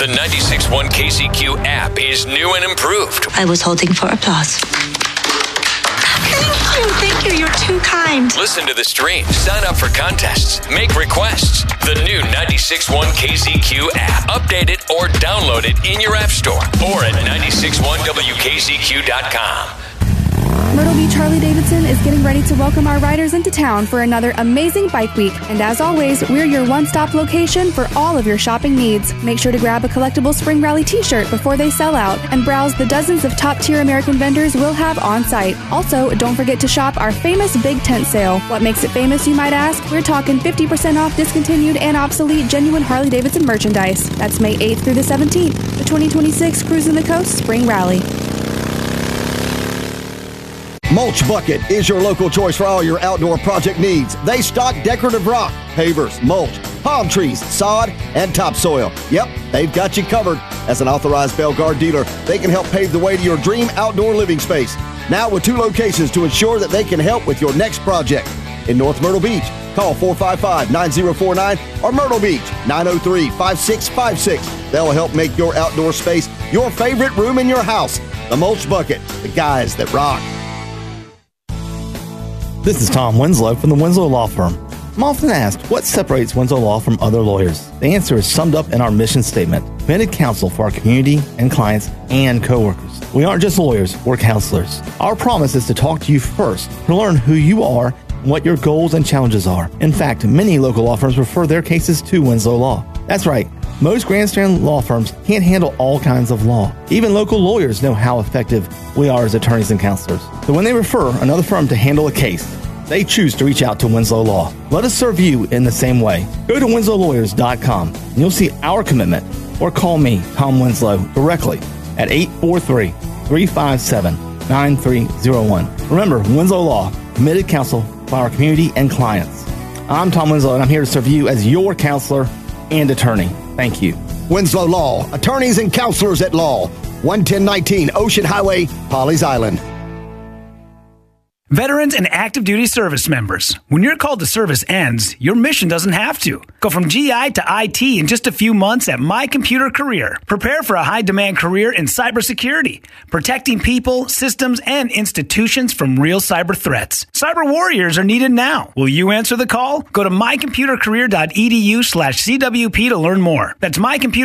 The 96.1 KCQ app is new and improved. I was holding for applause. Thank you. You're too kind. Listen to the stream, sign up for contests, make requests. The new 96.1 KCQ app. Update it or download it in your app store or at 961wkcq.com. Myrtle Beach Harley-Davidson is getting ready to welcome our riders into town for another amazing bike week. And as always, we're your one-stop location for all of your shopping needs. Make sure to grab a collectible Spring Rally t-shirt before they sell out and browse the dozens of top-tier American vendors we'll have on site. Also, don't forget to shop our famous Big Tent Sale. What makes it famous, you might ask? We're talking 50% off discontinued and obsolete genuine Harley-Davidson merchandise. That's May 8th through the 17th. The 2026 Cruising the Coast Spring Rally. Mulch Bucket is your local choice for all your outdoor project needs. They stock decorative rock, pavers, mulch, palm trees, sod, and topsoil. Yep, they've got you covered. As an authorized Belgard dealer, they can help pave the way to your dream outdoor living space. Now with 2 locations to ensure that they can help with your next project. In North Myrtle Beach, call 455-9049 or Myrtle Beach, 903-5656. They'll help make your outdoor space your favorite room in your house. The Mulch Bucket, the guys that rock. This is Tom Winslow from the Winslow Law Firm. I'm often asked, what separates Winslow Law from other lawyers? The answer is summed up in our mission statement: committed counsel for our community and clients and coworkers. We aren't just lawyers, we're counselors. Our promise is to talk to you first, to learn who you are and what your goals and challenges are. In fact, many local law firms refer their cases to Winslow Law. That's right. Most grandstand law firms can't handle all kinds of law. Even local lawyers know how effective we are as attorneys and counselors. So when they refer another firm to handle a case, they choose to reach out to Winslow Law. Let us serve you in the same way. Go to winslowlawyers.com and you'll see our commitment, or call me, Tom Winslow, directly at 843-357-9301. Remember, Winslow Law, committed counsel by our community and clients. I'm Tom Winslow, and I'm here to serve you as your counselor and attorney. Thank you. Winslow Law, attorneys and counselors at law. 11019 Ocean Highway, Pawleys Island. Veterans and active duty service members, when your call to service ends, your mission doesn't have to. Go from GI to IT in just a few months at My Computer Career. Prepare for a high-demand career in cybersecurity, protecting people, systems, and institutions from real cyber threats. Cyber warriors are needed now. Will you answer the call? Go to mycomputercareer.edu/CWP to learn more. That's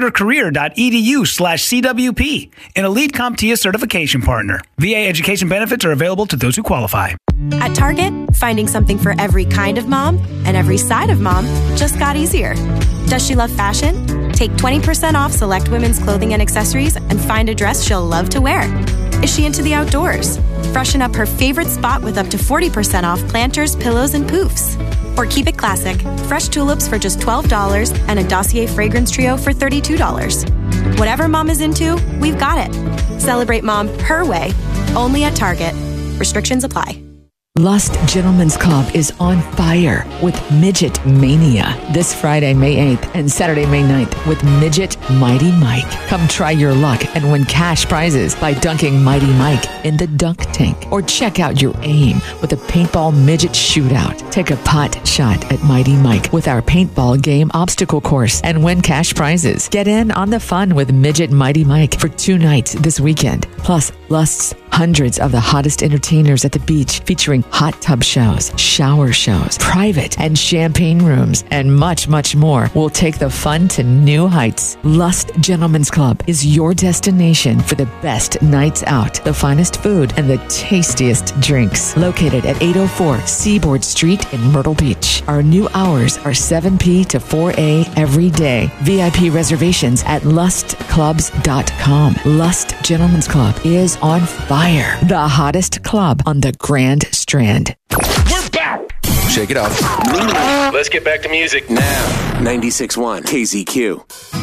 mycomputercareer.edu/CWP, an Elite CompTIA certification partner. VA education benefits are available to those who qualify. At Target, finding something for every kind of mom and every side of mom just got easier. Does she love fashion? Take 20% off select women's clothing and accessories and find a dress she'll love to wear. Is she into the outdoors? Freshen up her favorite spot with up to 40% off planters, pillows, and poofs. Or keep it classic. Fresh tulips for just $12 and a Dossier fragrance trio for $32. Whatever mom is into, we've got it. Celebrate mom her way, only at Target. Restrictions apply. Lust Gentlemen's Club is on fire with Midget Mania this Friday, May 8th and Saturday, May 9th with Midget Mighty Mike. Come try your luck and win cash prizes by dunking Mighty Mike in the dunk tank. Or check out your aim with a paintball midget shootout. Take a pot shot at Mighty Mike with our paintball game obstacle course and win cash prizes. Get in on the fun with Midget Mighty Mike for 2 nights this weekend. Plus, Lust's hundreds of the hottest entertainers at the beach featuring hot tub shows, shower shows, private and champagne rooms, and much, much more will take the fun to new heights. Lust Gentlemen's Club is your destination for the best nights out, the finest food, and the tastiest drinks. Located at 804 Seaboard Street in Myrtle Beach. Our new hours are 7 p to 4 a every day. VIP reservations at lustclubs.com. Lust Gentlemen's Club is on fire. The hottest club on the Grand Strand. We're back. Shake it off. Let's get back to music now. 96.1 KZQ.